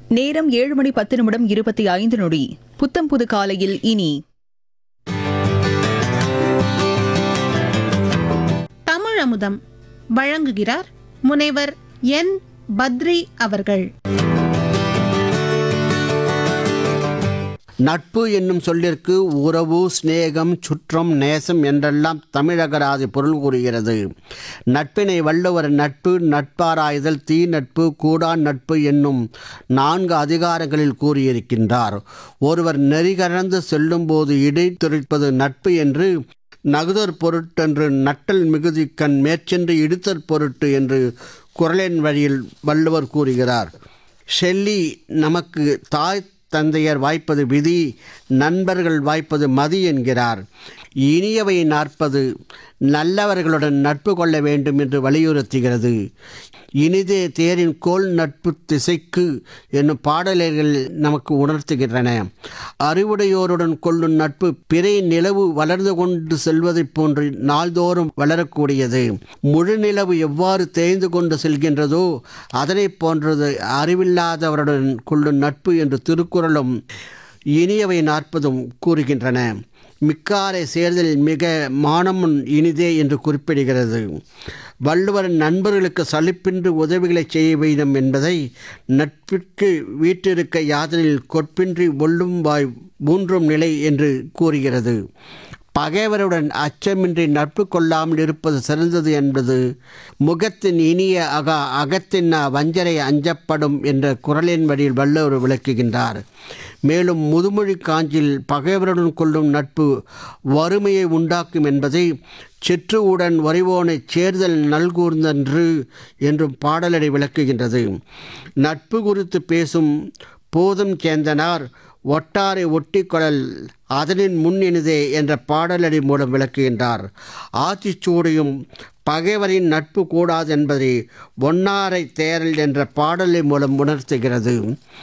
நேரம் 7:10:25. புத்தம் புது காலையில் இனி தமிழ் அமுதம் வழங்குகிறார் முனைவர் என் பத்ரி அவர்கள். நட்பு என்னும் சொல்லிற்கு உறவு, சிநேகம், சுற்றம், நேசம் என்றெல்லாம் தமிழகராதி பொருள் கூறுகிறது. நட்பினை வள்ளுவர் நட்பு, நட்பாராய்தல், தீ நட்பு, கூடா நட்பு என்னும் 4 அதிகாரங்களில் கூறியிருக்கின்றார். ஒருவர் நெறிகடந்து செல்லும் போது இடைத்துரைப்பது நட்பு என்று, நகுதற் பொருட்டென்று நட்டல் மிகுதிக்கண் மேற்சென்று இடுத்தற் பொருட்டு என்று குறளின் வழியில் வள்ளுவர் கூறுகிறார். ஷெல்லி நமக்கு தாய் தந்தையர் வாய்ப்பது விதி, நண்பர்கள் வாய்ப்பது மதி என்கிறார். இனியவை 40 நல்லவர்களுடன் நட்பு கொள்ள வேண்டும் என்று வலியுறுத்துகிறது. இனிதே தேரின் கோல் நட்பு திசைக்கு என்னும் பாடல்கள் நமக்கு உணர்த்துகின்றன. அறிவுடையோருடன் கொள்ளும் நட்பு பிறை நிலவு வளர்ந்து கொண்டு செல்வதைப் போன்று நாள்தோறும் வளரக்கூடியது. முழு நிலவு எவ்வாறு தேய்ந்து கொண்டு செல்கின்றதோ அதனை போன்றது அறிவில்லாதவருடன் கொள்ளும் நட்பு என்று திருக்குறளும் இனியவை 40 கூறுகின்றன. மிக்காரை சேர்தல் மிக மானமுன் இனிதே என்று குறிப்பிடுகிறது. வள்ளுவர் நண்பர்களுக்கு சலிப்பின்றி உதவிகளை செய்ய வேண்டும் என்பதை நட்பிற்கு வீட்டிருக்க யாதனில் கொற்பின்றி ஒல்லும் வாய் மூன்றும் நிலை என்று கூறுகிறது. பகைவருடன் அச்சமின்றி நட்பு கொள்ளாமல் இருப்பது சிறந்தது என்பது முகத்தின் இனிய அகத்தின் வஞ்சரை அஞ்சப்படும் என்ற குறளின் வழியில் வள்ளுவர் விளக்குகின்றார். மேலும் முதுமொழி காஞ்சில் பகைவருடன் கொள்ளும் நட்பு வறுமையை உண்டாக்கும் என்பதை சிற்றுவுடன் வரிவோனைச் சேர்தல் நல்கூர்ந்தன்று என்றும் பாடலடி விளக்குகின்றது. நட்பு குறித்து பேசும் போதும் சேந்தனார் ஒட்டாரை ஒட்டி கொள்ளல் அதனின் முன் இனிதே என்ற பாடலடி மூலம் விளக்குகின்றார். ஆத்திச்சூடியும் பகைவரின் நட்பு கூடாது என்பதை ஒன்னாரை தேரல் என்ற பாடலை மூலம் உணர்த்துகிறது.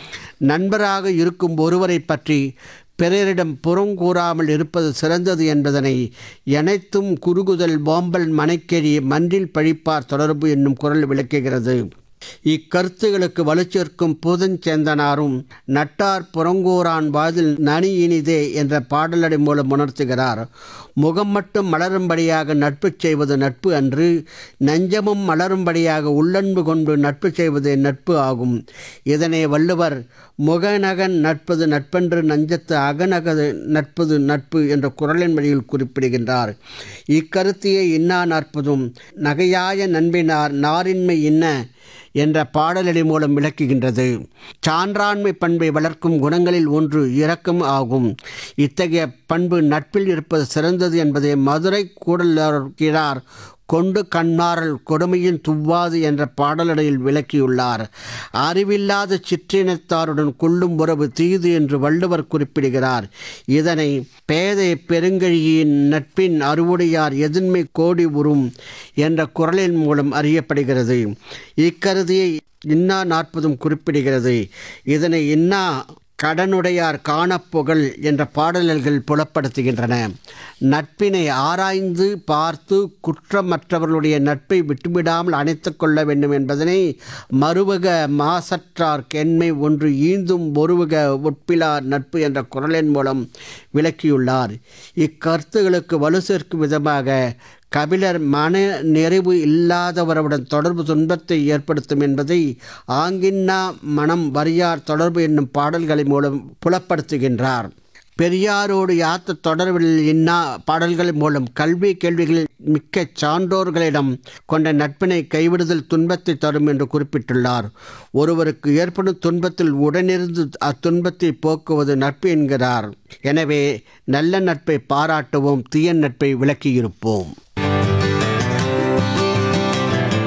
நண்பராக இருக்கும் ஒருவரை பற்றி பிறரிடம் புறங்கூறாமல் இருப்பது சிறந்தது என்பதனை எனைத்தும் குறுகுதல் போம்பல் மனைக்கெறி மன்றில் பழிப்பார் தொடர்பு என்னும் குறள் விளக்குகிறது. இக்கருத்துகளுக்கு வலுச்சேர்க்கும் பூதஞ்சேந்தனாரும் நட்டார் புறங்கூறான் வாதில் நனி இனிதே என்ற பாடலடி மூலம் உணர்த்துகிறார். முகம் மட்டும் மலரும்படியாக நட்பு செய்வது நட்பு அன்று, நெஞ்சமும் மலரும்படியாக உள்ளன்பு கொண்டு நட்பு செய்வதே நட்பு ஆகும். இதனை வள்ளுவர் முகநகன் நட்பது நட்பென்று நஞ்சத்து அகநகது நட்பது நட்பு என்ற குறளின் வழியில் குறிப்பிடுகின்றார். இக்கருத்தையே இன்னா நாற்பதும் நகையாய நண்பினார் நாரின்மை இன்ன என்ற பாடலடி மூலம் விளக்குகின்றது. சான்றாண்மை பண்பை வளர்க்கும் குணங்களில் ஒன்று இரக்கம் ஆகும். இத்தகைய பண்பு நட்பில் இருப்பது சிறந்தது என்பதை மதுரை கூடலார் கொண்டு கண்ணாரல் கொடுமையின் துவ்வாது என்ற பாடலடையில் விளக்கியுள்ளார். அறிவில்லாத சிற்றினத்தாருடன் கொள்ளும் உறவு தீது என்று வள்ளுவர் குறிப்பிடுகிறார். இதனை பேதை பெருங்கழியின் நட்பின் அறிவுடையார் எதின்மை கோடி உறும் என்ற குறளின் மூலம் அறியப்படுகிறது. இக்கருதியை இன்னா 40 குறிப்பிடுகிறது. இதனை இன்னா கடனுடையார் காணப்புகழ் என்ற பாடல்கள் புலப்படுத்துகின்றன. நட்பினை ஆராய்ந்து பார்த்து குற்றமற்றவர்களுடைய நட்பை விட்டுவிடாமல் அணைத்து கொள்ள வேண்டும் என்பதனை மறுவக மாசற்றார் கென்மை ஒன்று ஈந்தும் ஒருவக ஒப்பிலார் நட்பு என்ற குறளின் மூலம் விளக்கியுள்ளார். இக்கருத்துகளுக்கு வலு சேர்க்கும் விதமாக கபிலர் மன நிறைவு இல்லாதவருடன் தொடர்பு துன்பத்தை ஏற்படுத்தும் என்பதை ஆங்கின்னா மனம் வரியார் தொடர்பு என்னும் பாடல்களின் மூலம் புலப்படுத்துகின்றார். பெரியாரோடு யாத்த தொடர்பில் இன்னா பாடல்கள் மூலம் கல்வி கேள்விகளில் மிக்க சான்றோர்களிடம் கொண்ட நட்பினை கைவிடுதல் துன்பத்தை தரும் என்று குறிப்பிட்டுள்ளார். ஒருவருக்கு ஏற்படும் துன்பத்தில் உடனிருந்து அத்துன்பத்தை போக்குவது நட்பு என்கிறார். எனவே நல்ல நட்பை பாராட்டுவோம், தீய நட்பை விலக்கியிருப்போம்.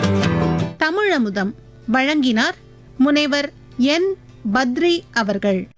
தமிழ் அமுதம் வழங்கினார் முனைவர் என் பத்ரி அவர்கள்.